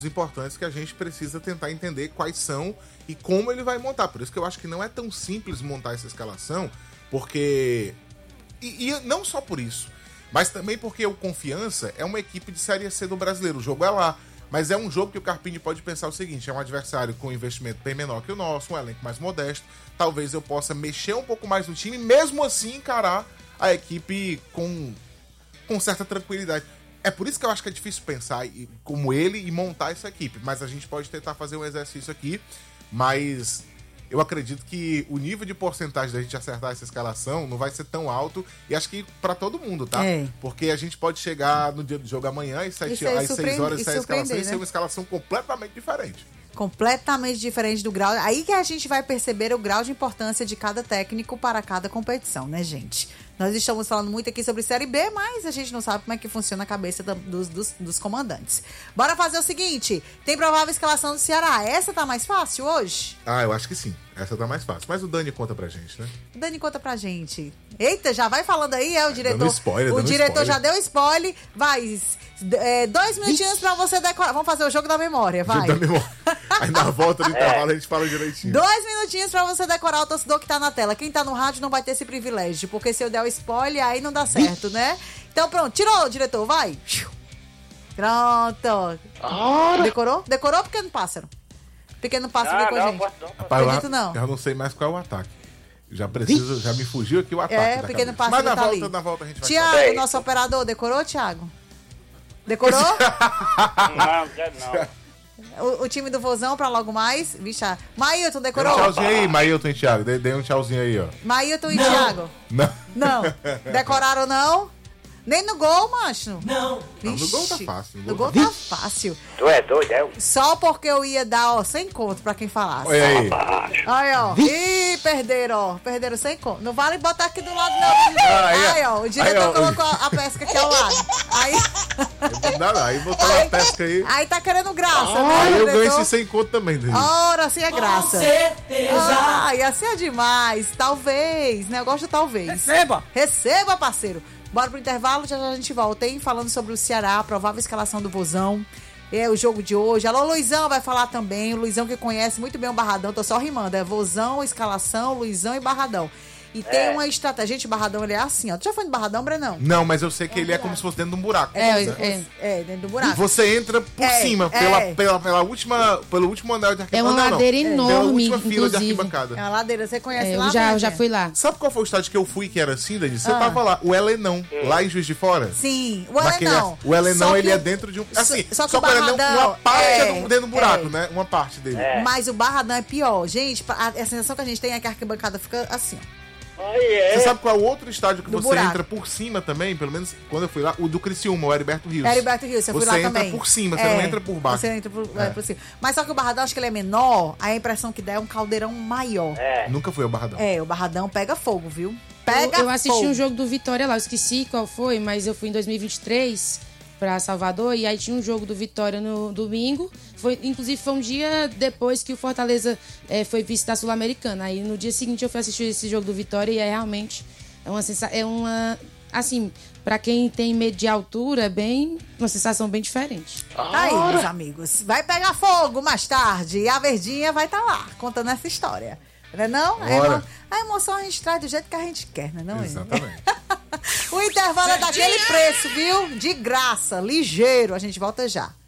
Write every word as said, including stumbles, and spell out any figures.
importantes que a gente precisa tentar entender quais são e como ele vai montar. Por isso que eu acho que não é tão simples montar essa escalação, porque... E, e não só por isso, mas também porque o Confiança é uma equipe de Série C do Brasileiro. O jogo é lá, mas é um jogo que o Carpini pode pensar o seguinte: é um adversário com investimento bem menor que o nosso, um elenco mais modesto. Talvez eu possa mexer um pouco mais no time, mesmo assim encarar a equipe com, com certa tranquilidade. É por isso que eu acho que é difícil pensar como ele e montar essa equipe. Mas a gente pode tentar fazer um exercício aqui. Mas eu acredito que o nível de porcentagem da gente acertar essa escalação não vai ser tão alto. E acho que pra todo mundo, tá? É. Porque a gente pode chegar no dia do jogo amanhã e sete, às seis horas e sair a escalação e ser uma escalação completamente diferente. Completamente diferente do grau. Aí que a gente vai perceber o grau de importância de cada técnico para cada competição, né, gente? Nós estamos falando muito aqui sobre Série B, mas a gente não sabe como é que funciona a cabeça da, dos, dos, dos comandantes. Bora fazer o seguinte: tem provável escalação do Ceará. Essa tá mais fácil hoje? Ah, eu acho que sim. Essa tá mais fácil. Mas o Dani conta pra gente, né? Dani conta pra gente. Eita, já vai falando aí, é o diretor. Dando spoiler, o dando diretor spoiler. já deu spoiler. Vai, é, dois minutinhos pra você decorar. Vamos fazer o jogo da memória, vai. Jogo da memória. Aí na volta do intervalo a gente fala direitinho. Dois minutinhos pra você decorar o torcedor que tá na tela. Quem tá no rádio não vai ter esse privilégio, porque se eu der o spoiler, aí não dá certo, né? Então pronto, tirou, diretor, vai. Pronto. Ora. Decorou? Decorou, pequeno pássaro? Pequeno pássaro Ah, veio com a não, gente. posso não, posso Rapaz, Acredito eu, não. eu não sei mais qual é o ataque. Já preciso, já me fugiu aqui o ataque. É, da pequeno cabeça. pássaro Mas na tá volta, ali. na volta a gente vai Tiago, saber. nosso operador, decorou, Tiago? Decorou? Não, quero não. o, o time do Vozão pra logo mais. Vixe, ah. Maílton, Dê um decorou? tchauzinho aí, Maílton e Thiago. Dê, dê um tchauzinho aí, ó. Maílton e Tiago. Não. Não. Decoraram não? Nem no gol, macho? Não. Não, no gol tá Vixe, fácil, no No gol gol tá tá fácil. Tu é doido, é? Só porque eu ia dar, ó, sem conto pra quem falasse. Olha aí. Aí, ó. Ih, perderam, ó. Perderam sem conto. Não vale botar aqui do lado, não. Ah, aí, Aí, ó. O diretor aí, ó. colocou a pesca aqui ao lado. Aí. Não dá não. Aí botou a pesca aí. Aí tá querendo graça, né? Aí eu diretor? ganho esse sem conto também, Dani. Ora, assim é Com graça. certeza. Ah, ia ser demais. Talvez. Negócio de talvez. Receba. Receba, parceiro. Bora pro intervalo, já já a gente volta, hein? Falando sobre o Ceará, a provável escalação do Vozão. É o jogo de hoje. Alô, Luizão vai falar também. O Luizão que conhece muito bem o Barradão. Tô só rimando. É Vozão, escalação, Luizão e Barradão. E tem É. uma estratégia. Gente, Barradão, ele é assim, ó. Tu já foi no Barradão, Brenão? Não, mas eu sei que ele é como se fosse dentro de um buraco. É, Né? é, é, dentro do buraco. Você entra por É, cima, é. pela, pela, pela última, pelo último andar de É arquibancada. uma Não, não. ladeira Pela enorme, última fila de inclusive. arquibancada. É uma ladeira, você conhece É, lá? eu já, eu já Brenão? fui lá. Sabe qual foi o estádio que eu fui que era assim, Dani? Você Ah. tava lá, o Helenão, lá em Juiz de Fora. Sim, o Naquele- Helenão. O Helenão, Só ele que é o- dentro de um... só- Assim, só só que que o o Helenão, Barradão, uma parte é, é dentro do buraco, é. né? Uma parte dele. É. Mas o Barradão é pior. Gente, a, a sensação que a gente tem é que a arquibancada fica assim, ó. Aí é. Você sabe qual é o outro estádio que Do você buraco. entra por cima também? Pelo menos quando eu fui lá, o do Criciúma, o Heriberto Rios. Heriberto Rios, você, Você foi lá entra também. por cima, você É, não entra por baixo. Você entra por, É. é, por cima. Mas só que o Barradão, acho que ele é menor, a impressão que dá é um caldeirão maior. É. Nunca fui ao Barradão. É, o Barradão pega fogo, viu? Pega Eu, eu assisti fogo. um jogo do Vitória lá, eu esqueci qual foi, mas eu fui em dois mil e vinte e três pra Salvador e aí tinha um jogo do Vitória no domingo. Foi, inclusive foi um dia depois que o Fortaleza eh, foi vice da Sul-Americana. Aí no dia seguinte eu fui assistir esse jogo do Vitória e é realmente é uma sensação, é uma assim, pra quem tem medo de altura, é bem uma sensação bem diferente. Aí, meus amigos, vai pegar fogo mais tarde e a Verdinha vai estar lá, contando essa história. Não é não? A, Bora. emo... a emoção a gente traz do jeito que a gente quer, não é não? Exatamente. O intervalo é daquele preço, viu? De graça, ligeiro. A gente volta já.